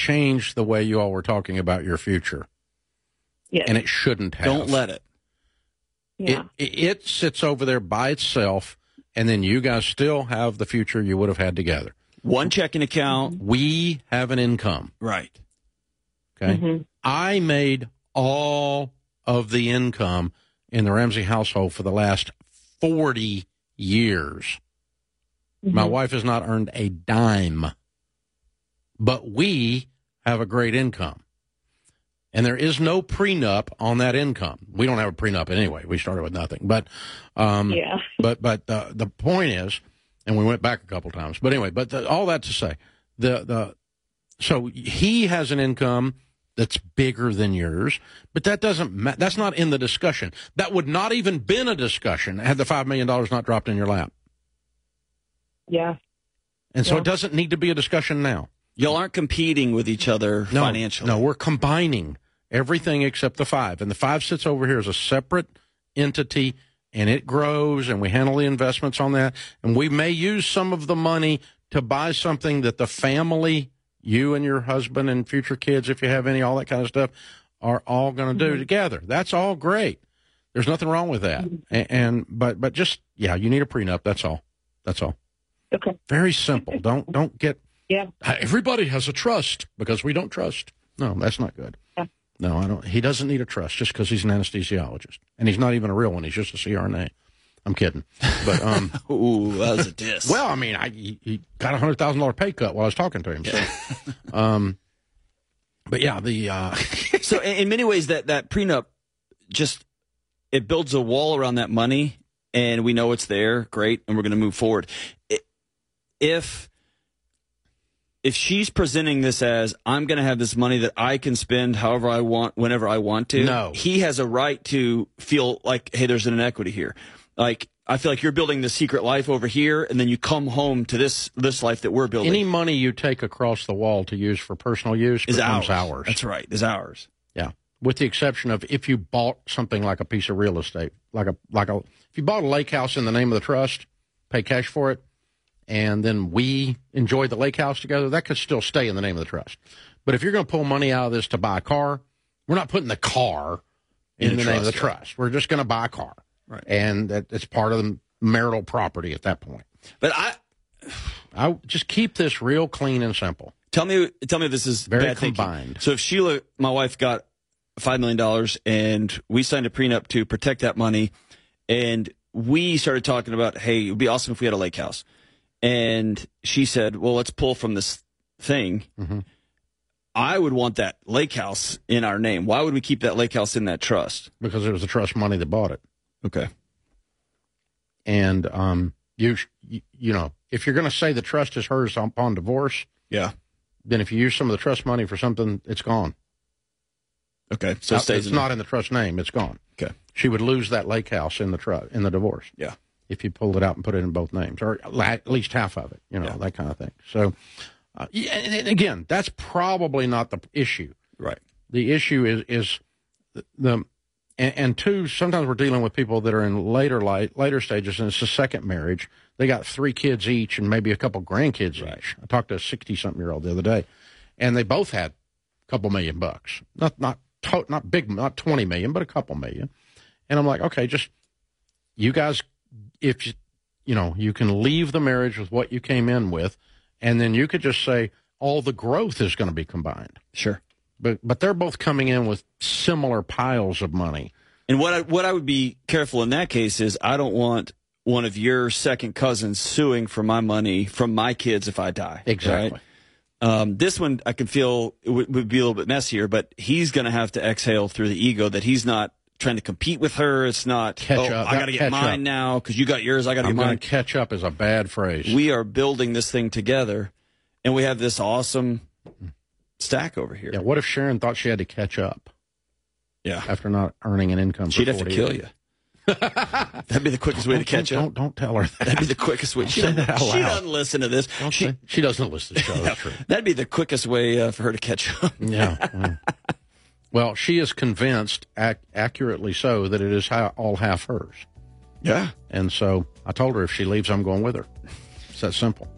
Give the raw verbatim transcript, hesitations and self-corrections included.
changed the way you all were talking about your future. Yes. And it shouldn't have. Don't let it. Yeah. It, it. It sits over there by itself, and then you guys still have the future you would have had together. One checking account. We have an income. Right. Okay. Mm-hmm. I made all of the income in the Ramsey household for the last forty years. Mm-hmm. My wife has not earned a dime, but we have a great income. And there is no prenup on that income. We don't have a prenup anyway. We started with nothing. But um, yeah. but but uh, the point is, and we went back a couple times. But anyway, but the, all that to say, the the so he has an income that's bigger than yours, but that doesn't ma- that's not in the discussion. That would not even been a discussion had the five million dollars not dropped in your lap. Yeah. And so Yeah. it doesn't need to be a discussion now. Y'all aren't competing with each other No, financially. No, we're combining everything except the five. And the five sits over here as a separate entity, and it grows, and we handle the investments on that. And we may use some of the money to buy something that the family, you and your husband and future kids, if you have any, all that kind of stuff, are all going to do Mm-hmm. together. That's all great. There's nothing wrong with that. Mm-hmm. And, and but but just, yeah, you need a prenup. That's all. That's all. Okay. Very simple. Don't don't get... Yeah. Everybody has a trust because we don't trust. No, that's not good. Yeah. No, I don't. He doesn't need a trust just because he's an anesthesiologist, and he's not even a real one. He's just a C R N A. I'm kidding, but um. Ooh, that was a diss. Well, I mean, I he, he got a hundred thousand dollar pay cut while I was talking to him. So, um, but yeah, the uh. So in, in many ways, that that prenup just it builds a wall around that money, and we know it's there. Great, and we're going to move forward. It, if If she's presenting this as, I'm going to have this money that I can spend however I want, whenever I want to, No. he has a right to feel like, hey, there's an inequity here. Like, I feel like you're building the secret life over here, and then you come home to this this life that we're building. Any money you take across the wall to use for personal use is becomes ours. ours. That's right, is ours. Yeah, with the exception of if you bought something like a piece of real estate, like a like a if you bought a lake house in the name of the trust, pay cash for it, and then we enjoy the lake house together, that could still stay in the name of the trust. But if you're going to pull money out of this to buy a car, we're not putting the car in, In the the name of the trust, yeah. trust. We're just going to buy a car. Right. And that, it's part of the marital property at that point. But I I just keep this real clean and simple. tell me, tell me if this is Very bad thinking. combined. So if Sheila, my wife, got five million dollars and we signed a prenup to protect that money, and we started talking about, hey, it would be awesome if we had a lake house. And she said, well, let's pull from this thing. Mm-hmm. I would want that lake house in our name. Why would we keep that lake house in that trust? Because it was the trust money that bought it. Okay. And um, you, you you know, if you're going to say the trust is hers upon divorce, Yeah. then if you use some of the trust money for something, it's gone. Okay. So it Now, stays it's in not in the trust name. It's gone. Okay. She would lose that lake house in the trust in the divorce. Yeah. If you pulled it out and put it in both names, or at least half of it, you know, Yeah. that kind of thing. So, uh, yeah, and, and again, that's probably not the issue. Right. The issue is is the, the and, and two. Sometimes we're dealing with people that are in later light, later stages, and it's a second marriage. They got three kids each, and maybe a couple grandkids Right. each. I talked to a sixty-something-year-old the other day, and they both had a couple million bucks. Not not to, not big, not twenty million, but a couple million. And I'm like, okay, just you guys, if you, you know, you can leave the marriage with what you came in with, and then you could just say all the growth is going to be combined. Sure. But but they're both coming in with similar piles of money. And what I, what I would be careful in that case is I don't want one of your second cousins suing for my money from my kids if I die. Exactly. Right? Um, this one I can feel it would, would be a little bit messier, but he's going to have to exhale through the ego that he's not trying to compete with her. It's not, Catch oh, up. I got to get Catch mine up. now because you got yours, I got to I'm get going mine. to catch up is a bad phrase. We are building this thing together, and we have this awesome stack over here. yeah. What if Sharon thought she had to catch up Yeah. after not earning an income? She'd for have to forty kill years? you. That'd be the quickest way to Don't- catch don't, up. Don't, don't tell her that. That'd be the quickest way. She, say that out she loud. doesn't listen to this. Don't She, say- she doesn't listen to the show. That's true. that'd be the quickest way uh, for her to catch up. Yeah. mm. Well, she is convinced, ac- accurately so, that it is ha- all half hers. Yeah. And so I told her if she leaves, I'm going with her. It's that simple.